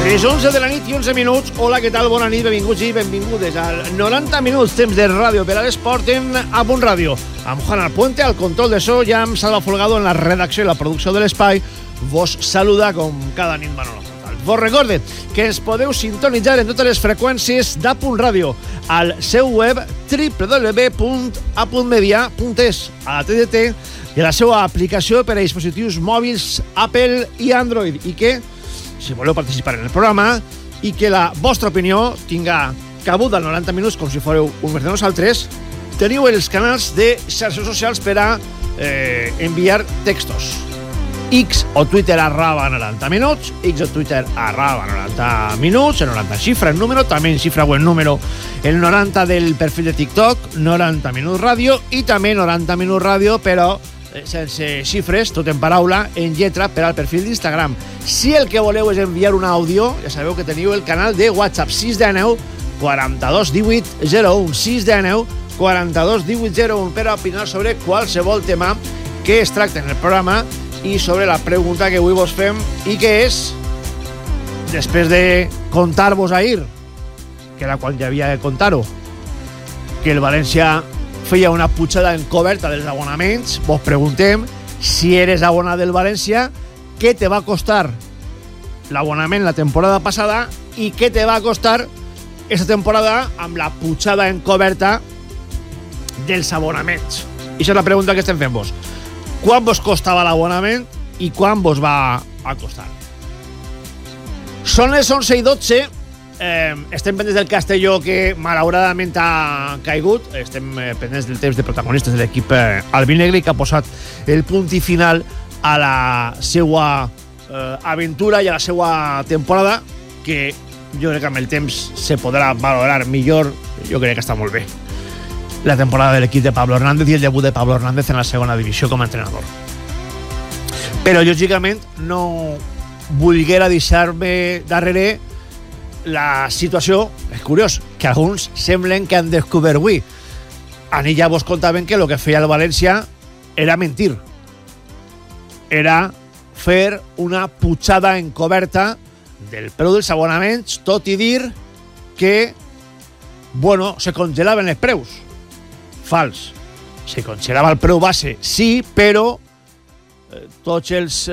Les 11 de la nit i 11 minuts. Hola, què tal? Bona nit, benvinguts i benvingudes al 90 minuts temps de ràdio per a l'esport en A Punt Ràdio. Amb Juan Alpuente al control de so i amb Salva Folgado en la redacció i la producció de l'espai. Vos saluda com cada nit Manolo Portal. Vos recorde que ens podeu sintonitzar en totes les freqüències d'A Punt Ràdio al seu web www.apuntmedia.es, a la TDT i a la seva aplicació per a dispositius mòbils Apple i Android, i que, si voleu participar en el programa i que la vostra opinió tinga cabuda al 90 minuts com si fóreu un més de nosaltres, teniu els canals de xarxes socials per a enviar textos. X o Twitter @90 minuts, X o Twitter @90 minuts, el 90 xifra el número, també en xifra o en número el 90 del perfil de TikTok, 90 minuts ràdio, i també 90 minuts ràdio, però sense xifres, tot en paraula, en lletra, per al perfil d'Instagram. Si el que voleu és enviar un àudio, ja sabeu que teniu el canal de WhatsApp 619 42 18 01, 619 42 18 01, per a opinar sobre qualsevol tema que es tracta en el programa i sobre la pregunta que avui vos fem, i que és, després de contar-vos ahir, que era quan ja havia de contar-ho, que el València feia una pujada encoberta dels abonaments, vos preguntem si eres abonat del València, què te va costar l'abonament la temporada passada i què te va costar aquesta temporada amb la pujada encoberta dels abonaments. I això és la pregunta que estem fent vos. Quan vos costava l'abonament i quan vos va a costar? Són les 11:12. Estem pendents del Castelló, que malauradament ha caigut. Estem pendents del temps de protagonistes de l'equip albinegre, que ha posat el punt i final a la seva aventura i a la seva temporada, que jo crec que amb el temps se podrà valorar millor. Jo crec que està molt bé la temporada de l'equip de Pablo Hernández i el debut de Pablo Hernández en la segona divisió com a entrenador. Però, lògicament, no volguera deixar-me darrere la situació, és curiós, que alguns semblen que han descobert avui. Ahir ja vos contaven que el que feia el València era mentir. Era fer una pujada encoberta del preu dels abonaments, tot i dir que, bueno, se congelaven els preus. Fals. Se congelava el preu base, sí, però tots els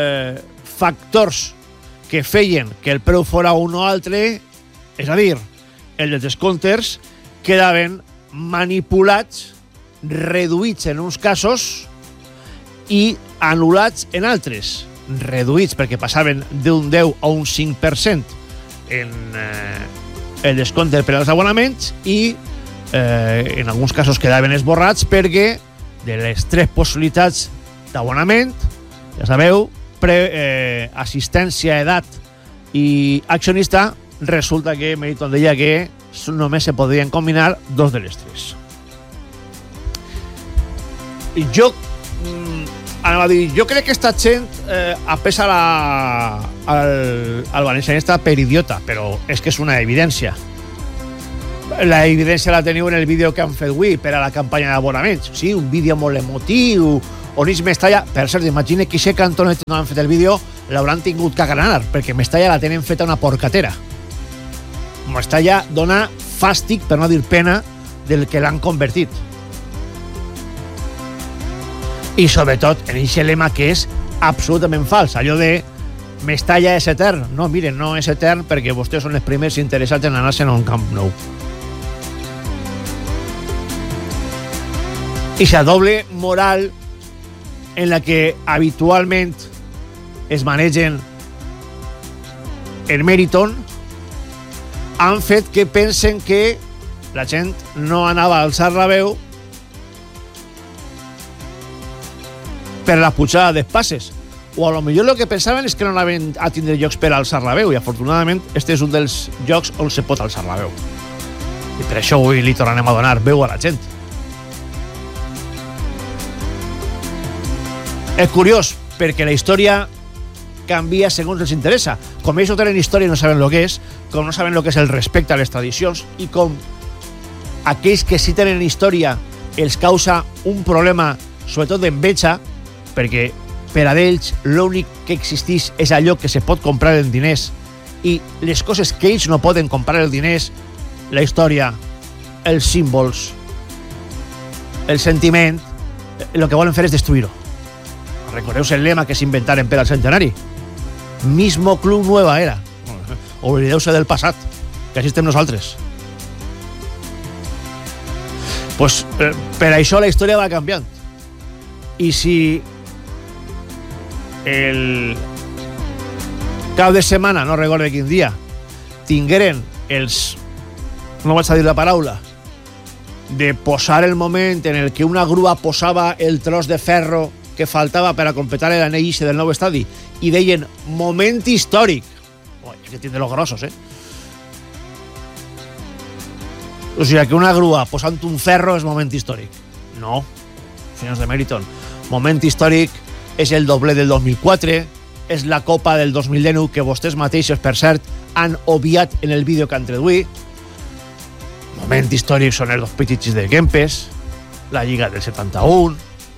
factors que feien que el preu fora un o altre, és a dir, els dels descomptes, quedaven manipulats, reduïts en uns casos i anul·lats en altres. Reduïts perquè passaven d'un 10 a un 5% en el descompte per als abonaments, i en alguns casos quedaven esborrats perquè de les 3 possibilitats d'abonament, ja sabeu, assistència, edat i accionista, resulta que Meriton deia que només se podrien combinar 2 de les 3. Jo crec que esta gent apesa al valencianista per idiota, però és que és una evidència. La evidència la teniu en el vídeo que han fet avui per a la campanya d'abonaments. Sí, un vídeo molt emotiu, on ells Mestalla, per cert, imagina que aquest cantonet no han fet el vídeo, l'hauran tingut que agranar, perquè Mestalla la tenen feta una porcatera. Mestalla dona fàstic, per no dir pena, del que l'han convertit. I sobretot en aquest lema que és absolutament fals, allò de Mestalla és etern. No, miren, no és etern, perquè vostès són els primers interessats en anar-se'n a un Camp Nou. I la doble moral en la que habitualment es manegen en Meriton han fet que pensen que la gent no anava a alçar la veu per la pujada dels passes, o a lo millor el que pensaven és que no anaven a tindre llocs per alçar la veu, i afortunadament este és un dels llocs on se pot alçar la veu, i per això avui li tornarem a donar veu a la gent. És curiós, perquè la història canvia segons els interessa. Com ells no tenen història i no saben el que és, com no saben el que és el respecte a les tradicions, i com aquells que sí tenen història els causa un problema, sobretot d'enveja, perquè per a ells l'únic que existeix és allò que se pot comprar en diners i les coses que ells no poden comprar, els diners, la història, els símbols, el sentiment, el que volen fer és destruir-ho. Recordeu el lema que s'inventaren per al centenari? Mismo club nueva era. Oblideu-se del passat, que així estem nosaltres. Pues, per això la història va canviant. I si el cap de setmana, no recordo quin dia, tingueren els, no vaig a dir la paraula, de posar el moment en el que una grua posava el tros de ferro que faltava per a completar l'anell del nou estadi i deien moment històric. Que tiene los grossos, O sigui, que una grua posant un ferro és moment històric. No, senyors de Meriton. Moment històric és el doble del 2004, és la Copa del 2019 que vostès mateixos, per cert, han obviat en el vídeo que han traduït. Moment històric són els dos pititxis de Kempes, la Lliga del 71,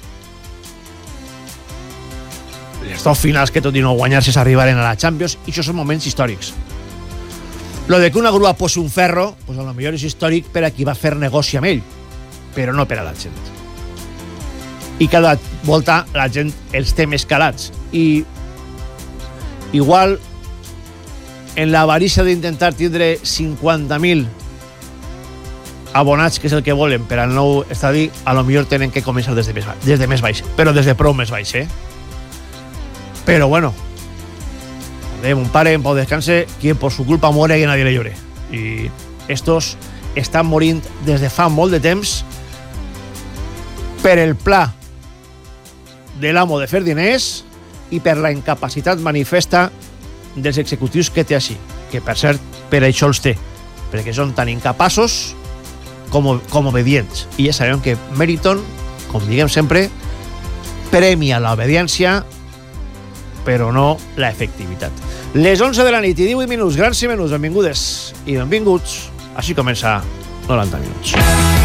les dos finals que tot i no guanyar-se s'arribaren a la Champions, i això són moments històrics. Lo de que una grua posi un ferro, pues a lo millor és històric per a qui va fer negoci amb ell, però no per a la gent. I cada volta la gent els té més calats. I igual en l'avarícia d'intentar tindre 50.000 abonats, que és el que volen per al nou estadi, a lo millor tenen que començar des de més baix, però des de prou més baix, Pero bueno, de un pare en pau descanse, quien por su culpa muere que nadie le llore. Y estos estan morint des de fa molt de temps per el pla de l'amo de fer diners i per la incapacitat manifesta dels executius que té així, que per cert per això els té, perquè són tan incapaços com obedients. I ja sabem que Meriton, com diguem sempre, premia l'obediència però no la efectivitat. Les 11 de la nit i 18 minuts, grans i menuts, benvingudes i benvinguts. Així comença 90 minuts.